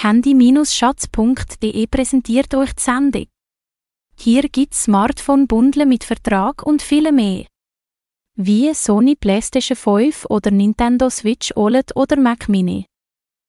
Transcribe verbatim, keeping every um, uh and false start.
Handy Schatz punkt de präsentiert euch die Sendung. Hier gibt's Smartphone-Bundle mit Vertrag und viel mehr. Wie Sony PlayStation fünf oder Nintendo Switch O L E D oder Mac Mini.